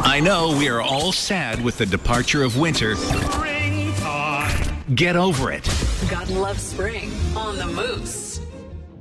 I know we are all sad with the departure of winter. Springtime. Get over it. God loves spring on the Moose.